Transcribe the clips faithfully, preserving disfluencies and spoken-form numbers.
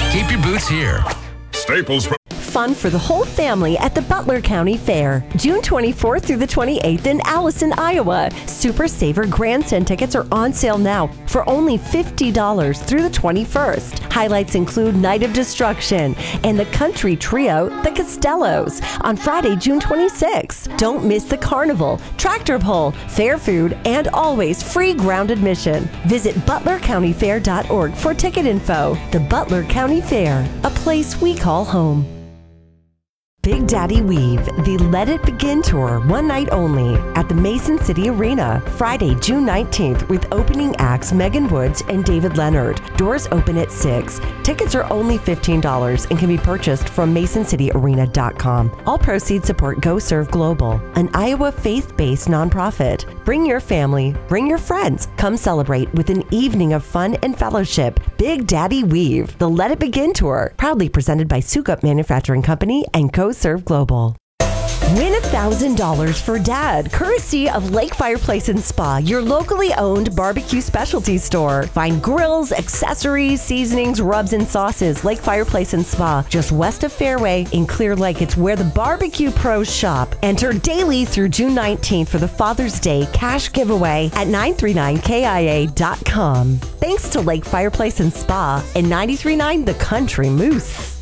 Keep your boots here. Staples. Fun for the whole family at the Butler County Fair, June twenty-fourth through the twenty-eighth in Allison, Iowa. Super Saver Grandstand tickets are on sale now for only fifty dollars through the twenty-first. Highlights include Night of Destruction and the country trio, the Costellos, on Friday, June twenty-sixth. Don't miss the carnival, tractor pull, fair food, and always free ground admission. Visit butler county fair dot org for ticket info. The Butler County Fair, a place we call home. Big Daddy Weave, the Let It Begin Tour, one night only at the Mason City Arena, Friday, June nineteenth, with opening acts Megan Woods and David Leonard. Doors open at six. Tickets are only fifteen dollars and can be purchased from mason city arena dot com. All proceeds support Go Serve Global, an Iowa faith-based nonprofit. Bring your family, bring your friends. Come celebrate with an evening of fun and fellowship. Big Daddy Weave, the Let It Begin Tour, proudly presented by Sukup Manufacturing Company and Go Serve Global. Win one thousand dollars for Dad, courtesy of Lake Fireplace and Spa, your locally owned barbecue specialty store. Find grills, accessories, seasonings, rubs, and sauces. Lake Fireplace and Spa, just west of Fairway in Clear Lake. It's where the barbecue pros shop. Enter daily through June nineteenth for the Father's Day cash giveaway at nine three nine K I A dot com. Thanks to Lake Fireplace and Spa and ninety-three point nine The Country Moose.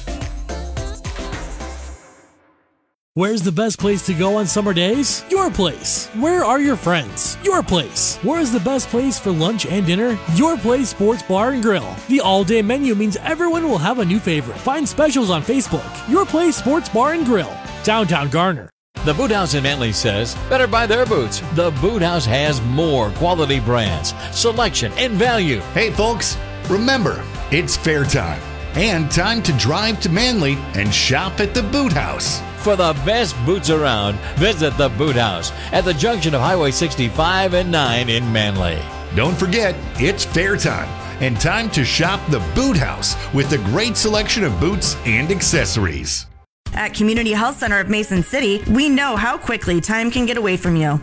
Where's the best place to go on summer days? Your place. Where are your friends? Your place. Where is the best place for lunch and dinner? Your Place Sports Bar and Grill. The all-day menu means everyone will have a new favorite. Find specials on Facebook. Your Place Sports Bar and Grill. Downtown Garner. The Boot House in Manly says, better buy their boots. The Boot House has more quality brands, selection, and value. Hey folks, remember, it's fair time and time to drive to Manly and shop at the Boot House. For the best boots around, visit the Boot House at the junction of Highway sixty-five and nine in Manly. Don't forget, it's fair time and time to shop the Boot House with a great selection of boots and accessories. At Community Health Center of Mason City, we know how quickly time can get away from you.